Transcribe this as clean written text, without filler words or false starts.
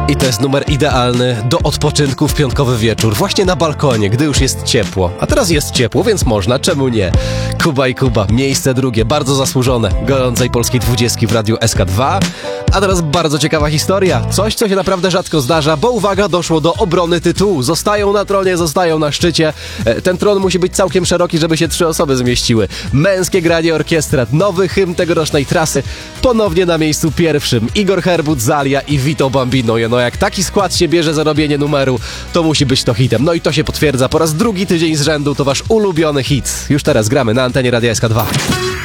I to jest numer idealny do odpoczynku w piątkowy wieczór, właśnie na balkonie, gdy już jest ciepło. A teraz jest ciepło, więc można, czemu nie? Kuba i Kuba, miejsce drugie, bardzo zasłużone, gorącej polskiej 20 w Radiu SK2. A teraz bardzo ciekawa historia, coś co się naprawdę rzadko zdarza, bo uwaga, doszło do obrony tytułu. Zostają na tronie, zostają na szczycie. Ten tron musi być całkiem szeroki, żeby się 3 osoby zmieściły. Męskie granie orkiestrat, nowy hymn tegorocznej trasy, ponownie na miejscu pierwszym. Igor Herbut, Zalia i Vito Bambino. No jak taki skład się bierze za robienie numeru, to musi być to hitem. No i to się potwierdza, po raz drugi tydzień z rzędu to wasz ulubiony hit. Już teraz gramy na antenie Radia SK2.